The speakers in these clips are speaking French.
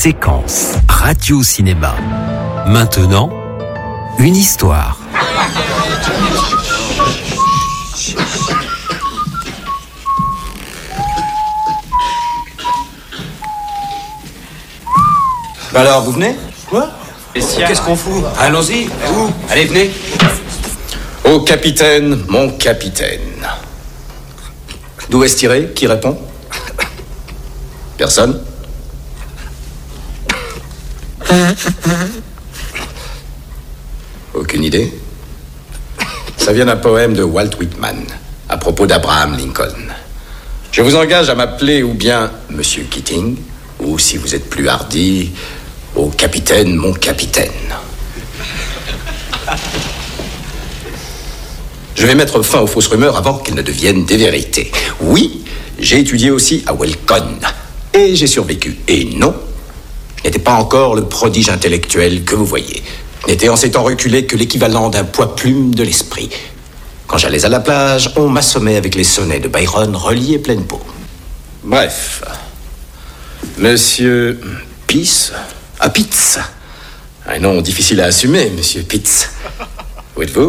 Séquence Radio-Cinéma. Maintenant, une histoire. Alors, vous venez ? Quoi ? Qu'est-ce qu'on fout ? Allons-y. Où ? Allez, venez. Ô capitaine, mon capitaine. D'où est-ce tiré ? Qui répond ? Personne ? Aucune idée ? Ça vient d'un poème de Walt Whitman à propos d'Abraham Lincoln. Je vous engage à m'appeler ou bien Monsieur Keating, ou si vous êtes plus hardi, au capitaine, mon capitaine. Je vais mettre fin aux fausses rumeurs avant qu'elles ne deviennent des vérités. Oui, j'ai étudié aussi à Welcon. Et j'ai survécu. Et non, je n'étais pas encore le prodige intellectuel que vous voyez. Je n'étais en ces temps reculé que l'équivalent d'un poids-plume de l'esprit. Quand j'allais à la plage, on m'assommait avec les sonnets de Byron reliés pleine peau. Bref, Monsieur Pitts. Ah, Pitts. Un nom difficile à assumer, Monsieur Pitts. Où êtes-vous ?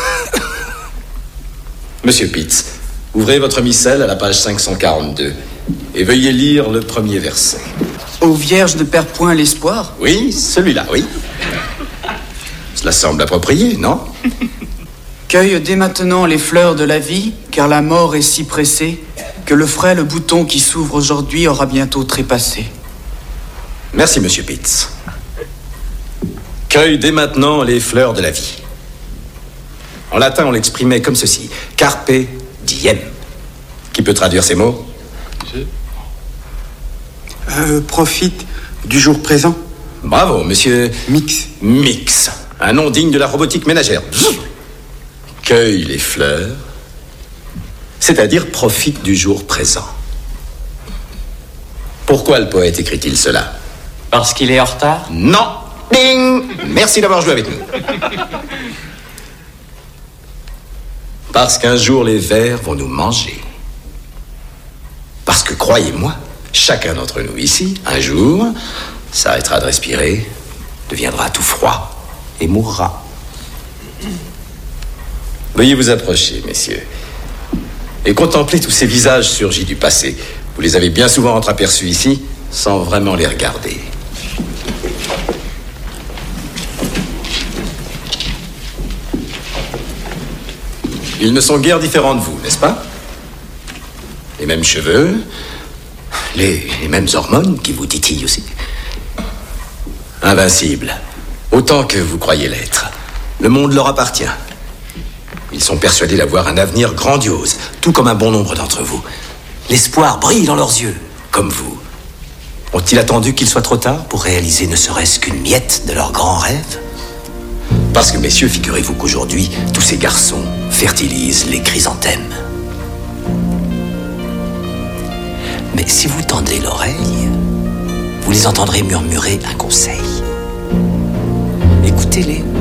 Monsieur Pitts, ouvrez votre missel à la page 542 et veuillez lire le premier verset. Ô Vierge ne perd point l'espoir ? Oui, celui-là, oui. Cela semble approprié, non ? Cueille dès maintenant les fleurs de la vie, car la mort est si pressée que le frêle bouton qui s'ouvre aujourd'hui aura bientôt trépassé. Merci, Monsieur Pitts. Cueille dès maintenant les fleurs de la vie. En latin, on l'exprimait comme ceci. Carpe diem. Qui peut traduire ces mots ? Profite du jour présent. Bravo, Monsieur... Mix. Mix. Un nom digne de la robotique ménagère. Cueille les fleurs, c'est-à-dire profite du jour présent. Pourquoi le poète écrit-il cela ? Parce qu'il est en retard ? Non. Ding. Merci d'avoir joué avec nous. Parce qu'un jour les vers vont nous manger. Parce que, croyez-moi, chacun d'entre nous ici, un jour, s'arrêtera de respirer, deviendra tout froid et mourra. Veuillez vous approcher, messieurs, et contempler tous ces visages surgis du passé. Vous les avez bien souvent entreaperçus ici, sans vraiment les regarder. Ils ne sont guère différents de vous, n'est-ce pas ? Les mêmes cheveux, les mêmes hormones qui vous titillent aussi. Invincibles, autant que vous croyez l'être. Le monde leur appartient. Ils sont persuadés d'avoir un avenir grandiose, tout comme un bon nombre d'entre vous. L'espoir brille dans leurs yeux, comme vous. Ont-ils attendu qu'il soit trop tard pour réaliser ne serait-ce qu'une miette de leur grand rêve ? Parce que, messieurs, figurez-vous qu'aujourd'hui, tous ces garçons fertilisent les chrysanthèmes. Mais si vous tendez l'oreille, vous les entendrez murmurer un conseil. Écoutez-les.